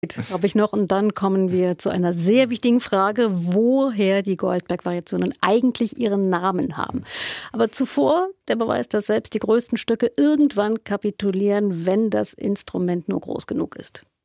Habe ich noch. Und dann kommen wir zu einer sehr wichtigen Frage, woher die Goldberg-Variationen eigentlich ihren Namen haben. Aber zuvor der Beweis, dass selbst die größten Stücke irgendwann kapitulieren, wenn das Instrument nur groß genug ist.